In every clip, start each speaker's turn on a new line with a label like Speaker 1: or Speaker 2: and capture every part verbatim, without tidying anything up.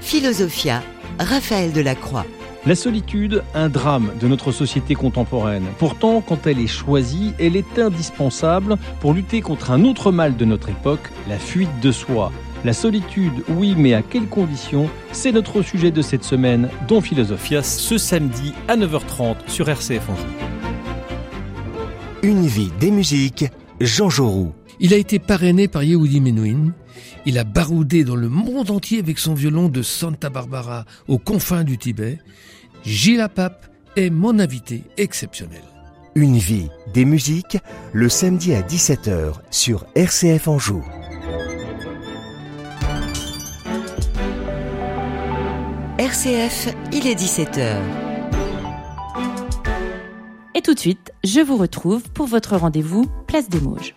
Speaker 1: Philosophia, Raphaël Delacroix.
Speaker 2: La solitude, un drame de notre société contemporaine. Pourtant, quand elle est choisie, elle est indispensable pour lutter contre un autre mal de notre époque, la fuite de soi. La solitude, oui, mais à quelles conditions ? C'est notre sujet de cette semaine dans Philosophia, ce samedi à neuf heures trente sur R C F Anjou.
Speaker 1: Une vie des musiques, Jean Jaurou.
Speaker 3: Il a été parrainé par Yehudi Menuhin. Il a baroudé dans le monde entier avec son violon de Santa Barbara aux confins du Tibet. Gilles Pape est mon invité exceptionnel.
Speaker 1: Une vie des musiques, le samedi à dix-sept heures sur R C F Anjou. R C F, il est dix-sept heures.
Speaker 4: Et tout de suite, je vous retrouve pour votre rendez-vous Place des Mauges.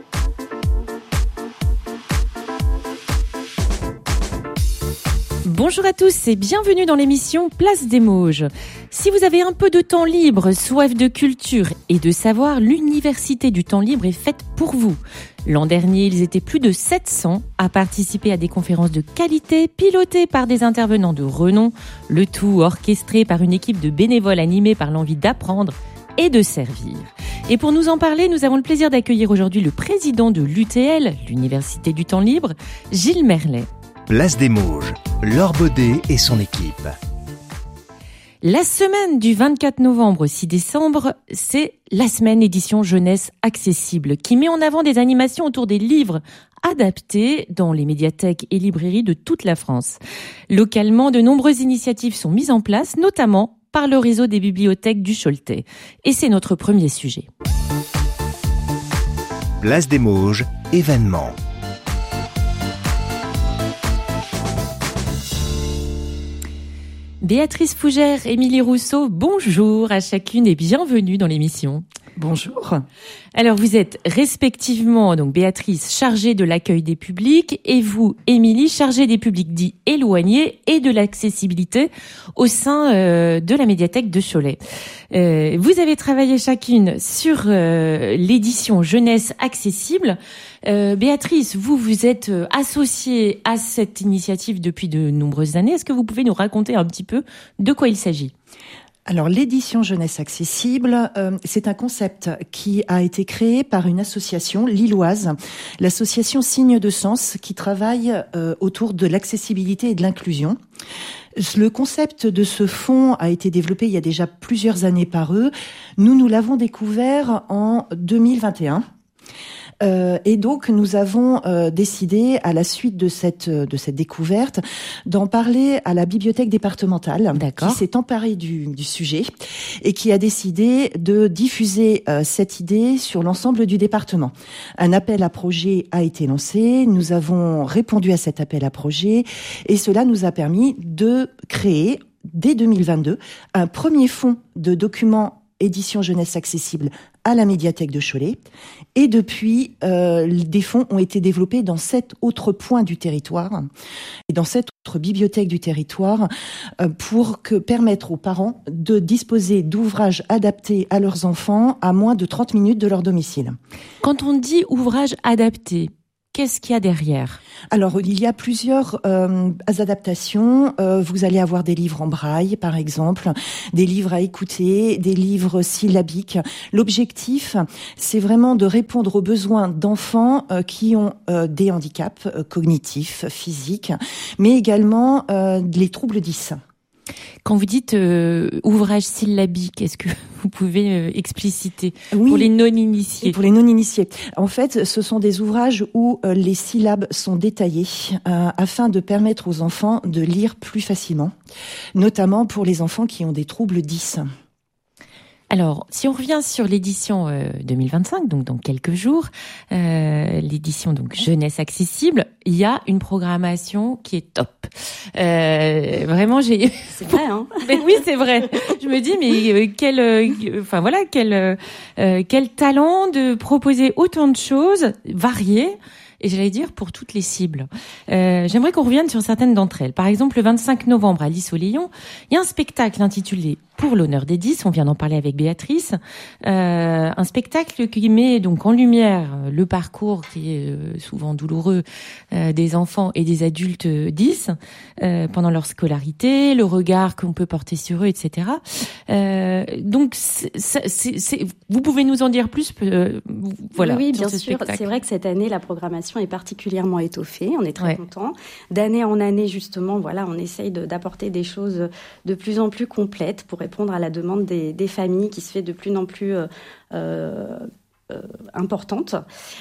Speaker 4: Bonjour à tous et bienvenue dans l'émission Place des Mauges. Si vous avez un peu de temps libre, soif de culture et de savoir, l'Université du temps libre est faite pour vous. L'an dernier, ils étaient plus de sept cents à participer à des conférences de qualité pilotées par des intervenants de renom, le tout orchestré par une équipe de bénévoles animés par l'envie d'apprendre et de servir. Et pour nous en parler, nous avons le plaisir d'accueillir aujourd'hui le président de l'U T L, l'Université du temps libre, Gilles Merlet.
Speaker 1: Place des Mauges, Laure Baudet et son équipe.
Speaker 4: La semaine du vingt-quatre novembre au six décembre, c'est la semaine édition jeunesse accessible qui met en avant des animations autour des livres adaptés dans les médiathèques et librairies de toute la France. Localement, de nombreuses initiatives sont mises en place, notamment par le réseau des bibliothèques du Choletais. Et c'est notre premier sujet.
Speaker 1: Place des Mauges, événement.
Speaker 4: Béatrice Fougère, Émilie Rousseau, bonjour à chacune et bienvenue dans l'émission.
Speaker 5: Bonjour.
Speaker 4: Alors vous êtes respectivement, donc Béatrice, chargée de l'accueil des publics et vous, Émilie, chargée des publics dits éloignés et de l'accessibilité au sein euh, de la médiathèque de Cholet. Euh, vous avez travaillé chacune sur euh, l'édition jeunesse accessible. Euh, Béatrice, vous, vous êtes associée à cette initiative depuis de nombreuses années. Est-ce que vous pouvez nous raconter un petit peu de quoi il s'agit ?
Speaker 5: Alors, l'édition jeunesse accessible, euh, c'est un concept qui a été créé par une association lilloise, l'association Signe de Sens, qui travaille euh, autour de l'accessibilité et de l'inclusion. Le concept de ce fonds a été développé il y a déjà plusieurs années par eux. Nous, nous l'avons découvert en deux mille vingt et un. Euh, et donc nous avons euh, décidé, à la suite de cette de cette découverte, d'en parler à la bibliothèque départementale,
Speaker 4: D'accord.
Speaker 5: qui s'est emparée du, du sujet et qui a décidé de diffuser euh, cette idée sur l'ensemble du département. Un appel à projet a été lancé, nous avons répondu à cet appel à projet et cela nous a permis de créer, dès deux mille vingt-deux, un premier fonds de documents édition jeunesse accessible à la médiathèque de Cholet. Et depuis, euh, des fonds ont été développés dans sept autres points du territoire et dans sept autres bibliothèques du territoire euh, pour que permettre aux parents de disposer d'ouvrages adaptés à leurs enfants à moins de trente minutes de leur domicile.
Speaker 4: Quand on dit ouvrage adapté, qu'est-ce qu'il y a derrière ?
Speaker 5: Alors, il y a plusieurs euh, adaptations. Euh, vous allez avoir des livres en braille, par exemple, des livres à écouter, des livres syllabiques. L'objectif, c'est vraiment de répondre aux besoins d'enfants euh, qui ont euh, des handicaps euh, cognitifs, physiques, mais également euh, les troubles dys.
Speaker 4: Quand vous dites euh, ouvrage syllabique, est-ce que vous pouvez euh, expliciter
Speaker 5: Oui,
Speaker 4: pour les non-initiés ?
Speaker 5: Pour les non-initiés. En fait, ce sont des ouvrages où euh, les syllabes sont détaillées euh, afin de permettre aux enfants de lire plus facilement, notamment pour les enfants qui ont des troubles dys.
Speaker 4: Alors, si on revient sur l'édition euh, deux mille vingt-cinq, donc dans quelques jours, euh, l'édition donc jeunesse accessible, il y a une programmation qui est top. Euh, vraiment, j'ai.
Speaker 6: C'est vrai, hein.
Speaker 4: Mais oui, c'est vrai. Je me dis, mais euh, quel, euh, enfin voilà, quel, euh, quel talent de proposer autant de choses variées. et j'allais dire pour toutes les cibles. Euh, j'aimerais qu'on revienne sur certaines d'entre elles. Par exemple, le vingt-cinq novembre à Lys au Léon, il y a un spectacle intitulé Pour l'honneur des dix, on vient d'en parler avec Béatrice, euh, un spectacle qui met donc en lumière le parcours qui est euh, souvent douloureux euh, des enfants et des adultes dix euh, pendant leur scolarité, le regard qu'on peut porter sur eux, et cetera. Euh, donc, c'est, c'est, c'est, vous pouvez nous en dire plus, euh, voilà.
Speaker 6: Oui, bien
Speaker 4: sur ce
Speaker 6: sûr.
Speaker 4: spectacle.
Speaker 6: C'est vrai que cette année, la programmation est particulièrement étoffée. On est très
Speaker 4: ouais.
Speaker 6: contents. D'année en année, justement, voilà, on essaye de, d'apporter des choses de plus en plus complètes pour répondre à la demande des, des familles qui se fait de plus en plus euh, euh, euh, importante.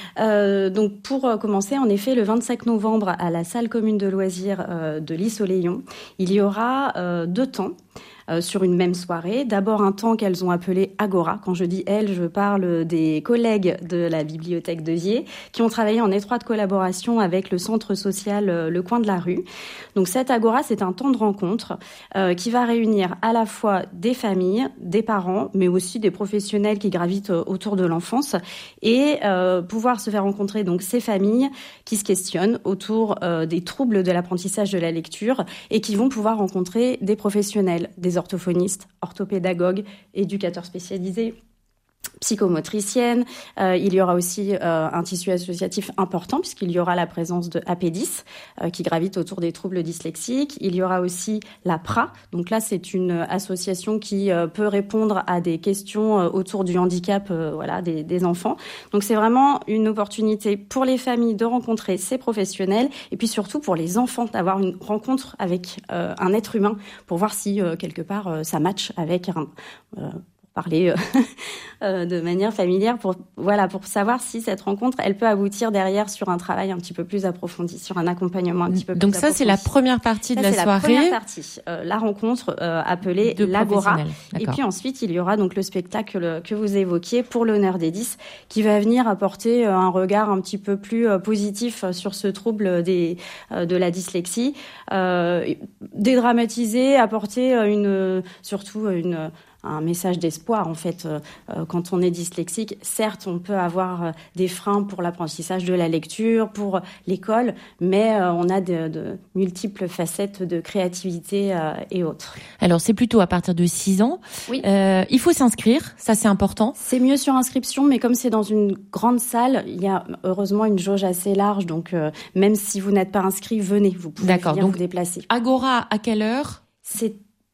Speaker 6: Euh, donc, pour commencer, en effet, le vingt-cinq novembre, à la salle commune de loisirs euh, de Lys au Léon, il y aura euh, deux temps. Euh, sur une même soirée. D'abord un temps qu'elles ont appelé Agora. Quand je dis elles, je parle des collègues de la bibliothèque de Vier qui ont travaillé en étroite collaboration avec le centre social euh, Le Coin de la Rue. Donc cette Agora, c'est un temps de rencontre euh, qui va réunir à la fois des familles, des parents, mais aussi des professionnels qui gravitent autour de l'enfance et euh, pouvoir se faire rencontrer donc ces familles qui se questionnent autour euh, des troubles de l'apprentissage de la lecture et qui vont pouvoir rencontrer des professionnels, des orthophonistes, orthopédagogues, éducateurs spécialisés, psychomotricienne. Euh, il y aura aussi euh, un tissu associatif important puisqu'il y aura la présence de A P dix euh, qui gravite autour des troubles dyslexiques. Il y aura aussi la P R A. Donc là, c'est une association qui euh, peut répondre à des questions euh, autour du handicap euh, voilà, des, des enfants. Donc c'est vraiment une opportunité pour les familles de rencontrer ces professionnels et puis surtout pour les enfants d'avoir une rencontre avec euh, un être humain pour voir si euh, quelque part euh, ça match avec un... Euh, parler euh, de manière familière pour voilà pour savoir si cette rencontre elle peut aboutir derrière sur un travail un petit peu plus approfondi, sur un accompagnement un petit peu plus
Speaker 4: donc ça
Speaker 6: approfondi.
Speaker 4: C'est la première partie
Speaker 6: ça,
Speaker 4: de la
Speaker 6: c'est
Speaker 4: soirée.
Speaker 6: La première partie, euh, la rencontre euh, appelée
Speaker 4: de
Speaker 6: l'Agora. Et puis ensuite il y aura donc le spectacle que vous évoquiez pour l'honneur des dix qui va venir apporter euh, un regard un petit peu plus euh, positif sur ce trouble des euh, de la dyslexie, euh, dédramatiser, apporter une surtout une un message d'espoir en fait. Euh, quand on est dyslexique, certes, on peut avoir euh, des freins pour l'apprentissage de la lecture, pour l'école, mais euh, on a de, de multiples facettes de créativité euh, et autres.
Speaker 4: Alors, c'est plutôt à partir de six ans.
Speaker 6: Oui.
Speaker 4: Euh, il faut s'inscrire, ça c'est important.
Speaker 6: C'est mieux sur inscription, mais comme c'est dans une grande salle, il y a heureusement une jauge assez large, donc euh, même si vous n'êtes pas inscrit, venez, vous pouvez
Speaker 4: D'accord,
Speaker 6: venir
Speaker 4: donc,
Speaker 6: vous déplacer.
Speaker 4: Agora, à quelle heure ?
Speaker 6: C'est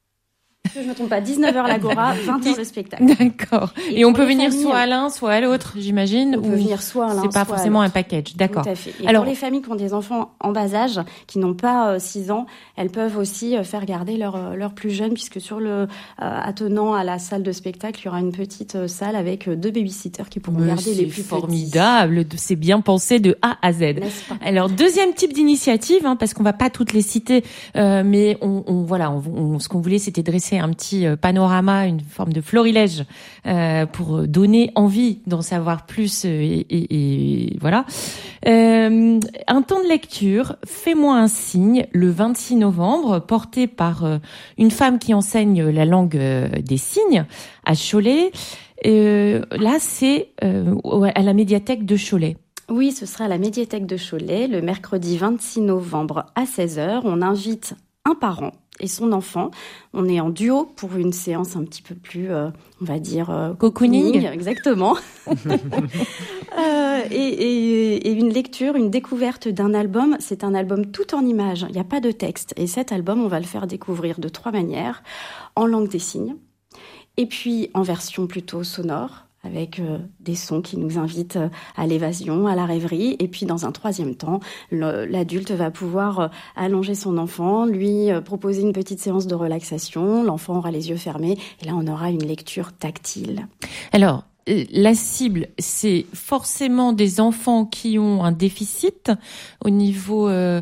Speaker 6: que je me trompe pas, dix-neuf heures l'Agora, vingt heures le spectacle.
Speaker 4: D'accord. Et, et on peut venir soit à l'un, soit à l'autre, j'imagine.
Speaker 6: On peut venir soit à l'un,
Speaker 4: c'est pas
Speaker 6: soit
Speaker 4: forcément
Speaker 6: à
Speaker 4: un package. D'accord.
Speaker 6: Tout à fait. Et
Speaker 4: alors,
Speaker 6: pour les familles qui ont des enfants en bas âge, qui n'ont pas euh, six ans, elles peuvent aussi euh, faire garder leur euh, leur plus jeune, puisque sur le euh, attenant à la salle de spectacle, il y aura une petite euh, salle avec euh, deux babysitters qui pourront garder les plus petits.
Speaker 4: C'est formidable. C'est bien pensé de A à Z.
Speaker 6: N'est-ce pas ?
Speaker 4: Alors, deuxième type d'initiative, hein, parce qu'on va pas toutes les citer, euh, mais on, on voilà, on, on, ce qu'on voulait, c'était dresser un petit euh, panorama, une forme de florilège euh, pour donner envie d'en savoir plus euh, et, et, et voilà. Euh, un temps de lecture, Fais-moi un signe, le vingt-six novembre, porté par euh, une femme qui enseigne la langue euh, des signes à Cholet. Euh, là, c'est euh, à la médiathèque de Cholet.
Speaker 6: Oui, ce sera à la médiathèque de Cholet le mercredi vingt-six novembre à seize heures. On invite un parent et son enfant. On est en duo pour une séance un petit peu plus, euh, on va dire... Euh,
Speaker 4: cocooning.
Speaker 6: Exactement. euh, et, et, et une lecture, une découverte d'un album. C'est un album tout en images. Il n'y a pas de texte. Et cet album, on va le faire découvrir de trois manières. En langue des signes. Et puis en version plutôt sonore, avec euh, des sons qui nous invitent à l'évasion, à la rêverie. Et puis, dans un troisième temps, le, l'adulte va pouvoir euh, allonger son enfant, lui euh, proposer une petite séance de relaxation. L'enfant aura les yeux fermés. Et là, on aura une lecture tactile.
Speaker 4: Alors, la cible, c'est forcément des enfants qui ont un déficit au niveau... Euh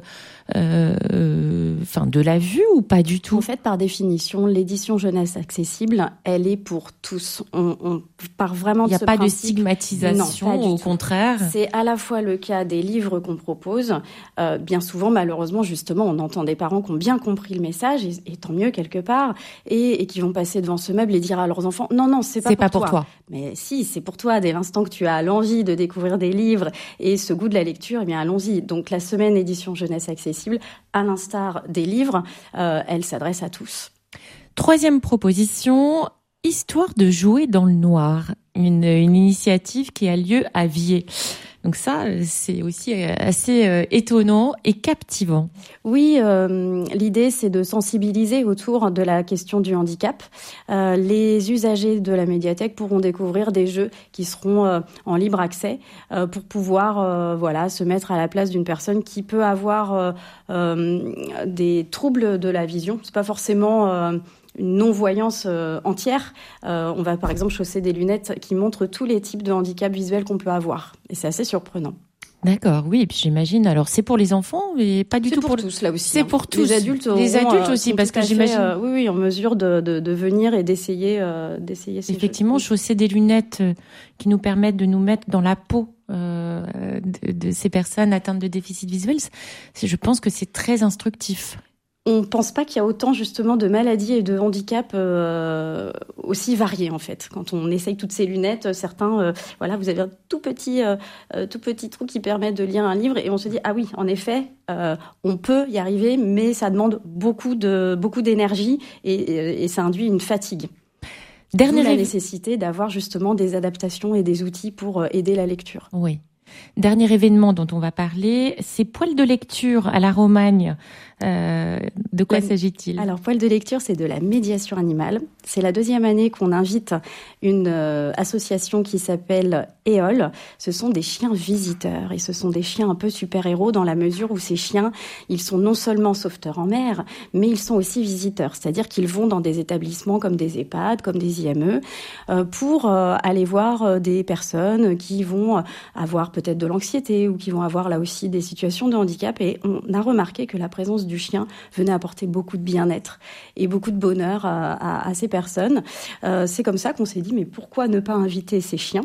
Speaker 4: euh, enfin, de la vue ou pas du tout ?
Speaker 6: En fait, par définition, l'édition jeunesse accessible, elle est pour tous. On, on part vraiment de ce principe.
Speaker 4: Il n'y a pas de stigmatisation, non, pas au tout. Contraire.
Speaker 6: C'est à la fois le cas des livres qu'on propose. Euh, bien souvent, malheureusement, justement, on entend des parents qui ont bien compris le message, et, et tant mieux quelque part, et, et qui vont passer devant ce meuble et dire à leurs enfants, non, non, c'est pas,
Speaker 4: c'est
Speaker 6: pour,
Speaker 4: pas
Speaker 6: toi.
Speaker 4: pour toi.
Speaker 6: Mais si, c'est pour toi. Dès l'instant que tu as l'envie de découvrir des livres et ce goût de la lecture, eh bien, allons-y. Donc, la semaine édition jeunesse accessible, à l'instar des livres, euh, elle s'adresse à tous.
Speaker 4: Troisième proposition, histoire de jouer dans le noir. Une, une initiative qui a lieu à Vier. Donc ça, c'est aussi assez euh, étonnant et captivant.
Speaker 6: Oui, euh, l'idée, c'est de sensibiliser autour de la question du handicap. Euh, les usagers de la médiathèque pourront découvrir des jeux qui seront euh, en libre accès euh, pour pouvoir euh, voilà, se mettre à la place d'une personne qui peut avoir euh, euh, des troubles de la vision. C'est pas forcément... Euh, une non-voyance euh, entière. Euh, on va par exemple chausser des lunettes qui montrent tous les types de handicap visuels qu'on peut avoir. Et c'est assez surprenant.
Speaker 4: D'accord, oui, et puis j'imagine, alors c'est pour les enfants, mais pas du
Speaker 6: c'est
Speaker 4: tout
Speaker 6: pour,
Speaker 4: pour
Speaker 6: tous, là aussi.
Speaker 4: C'est
Speaker 6: hein.
Speaker 4: pour tous.
Speaker 6: Les adultes,
Speaker 4: les
Speaker 6: auront,
Speaker 4: adultes
Speaker 6: euh,
Speaker 4: aussi, parce que
Speaker 6: fait,
Speaker 4: j'imagine.
Speaker 6: Euh, oui, oui, en mesure de, de, de venir et d'essayer, euh, d'essayer ces
Speaker 4: Effectivement,
Speaker 6: jeux.
Speaker 4: chausser des lunettes qui nous permettent de nous mettre dans la peau euh, de, de ces personnes atteintes de déficit visuel, c'est, je pense que c'est très instructif.
Speaker 6: On ne pense pas qu'il y a autant justement de maladies et de handicaps euh, aussi variés en fait. Quand on essaye toutes ces lunettes, certains, euh, voilà, vous avez un tout petit, euh, tout petit trou qui permet de lire un livre et on se dit ah oui, en effet, euh, on peut y arriver, mais ça demande beaucoup de beaucoup d'énergie et, et, et ça induit une fatigue. Dernière la nécessité d'avoir justement des adaptations et des outils pour aider la lecture.
Speaker 4: Oui. Dernier événement dont on va parler, c'est Poêle de lecture à la Romagne. Euh, de quoi la... s'agit-il ?
Speaker 6: Alors, Poêle de lecture, c'est de la médiation animale. C'est la deuxième année qu'on invite une euh, association qui s'appelle Éole. Ce sont des chiens visiteurs et ce sont des chiens un peu super-héros dans la mesure où ces chiens, ils sont non seulement sauveteurs en mer, mais ils sont aussi visiteurs. C'est-à-dire qu'ils vont dans des établissements comme des EHPAD, comme des I M E, euh, pour euh, aller voir euh, des personnes qui vont avoir peut-être de l'anxiété ou qui vont avoir là aussi des situations de handicap. Et on a remarqué que la présence du chien venait apporter beaucoup de bien-être et beaucoup de bonheur à, à, à ces personnes. Euh, c'est comme ça qu'on s'est dit, mais pourquoi ne pas inviter ces chiens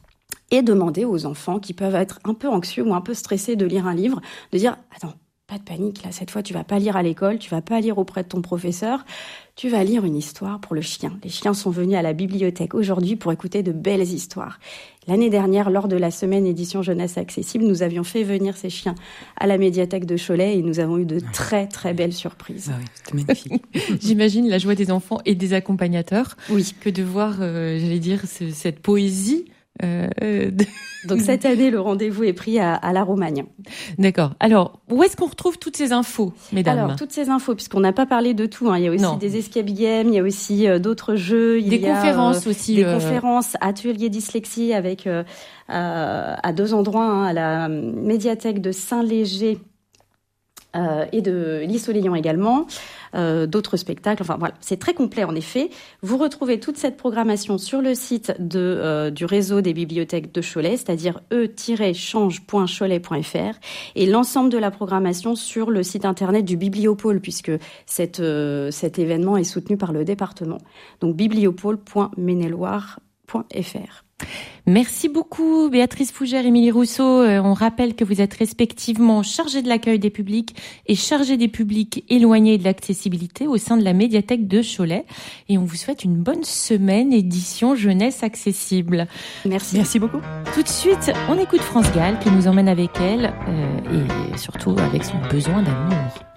Speaker 6: et demander aux enfants qui peuvent être un peu anxieux ou un peu stressés de lire un livre, de dire, attends, pas de panique, là, cette fois, tu vas pas lire à l'école, tu vas pas lire auprès de ton professeur, tu vas lire une histoire pour le chien. Les chiens sont venus à la bibliothèque aujourd'hui pour écouter de belles histoires. L'année dernière, lors de la semaine édition jeunesse accessible, nous avions fait venir ces chiens à la médiathèque de Cholet et nous avons eu de très, très belles surprises.
Speaker 7: Ah oui, c'était magnifique.
Speaker 4: J'imagine la joie des enfants et des accompagnateurs.
Speaker 6: Oui.
Speaker 4: Que de voir, euh, j'allais dire, ce, cette poésie. Euh, de...
Speaker 6: Donc cette année, le rendez-vous est pris à, à la Romagne.
Speaker 4: D'accord. Alors, où est-ce qu'on retrouve toutes ces infos, mesdames ?
Speaker 6: Alors, toutes ces infos, puisqu'on n'a pas parlé de tout. Hein. Il y a aussi
Speaker 4: non.
Speaker 6: des escape games, il y a aussi euh, d'autres jeux. Il
Speaker 4: des
Speaker 6: y a,
Speaker 4: conférences
Speaker 6: euh,
Speaker 4: aussi.
Speaker 6: Des
Speaker 4: euh...
Speaker 6: conférences, ateliers dyslexie avec euh, euh, à deux endroits, hein, à la médiathèque de Saint-Léger euh, et de l'Issoléon également. Euh, d'autres spectacles, enfin voilà, c'est très complet en effet. Vous retrouvez toute cette programmation sur le site de, euh, du réseau des bibliothèques de Cholet, c'est-à-dire e tiret change point cholet point f r, et l'ensemble de la programmation sur le site internet du Bibliopôle, puisque cette, euh, cet événement est soutenu par le département. Donc bibliopôle point maine-et-loire point f r.
Speaker 4: Merci beaucoup Béatrice Fougère, Émilie Rousseau. On rappelle que vous êtes respectivement chargée de l'accueil des publics et chargée des publics éloignés de l'accessibilité au sein de la médiathèque de Cholet. Et on vous souhaite une bonne semaine édition jeunesse accessible.
Speaker 6: Merci.
Speaker 7: Merci beaucoup.
Speaker 4: Tout de suite, on écoute France Gall qui nous emmène avec elle euh, et surtout avec son besoin d'amour.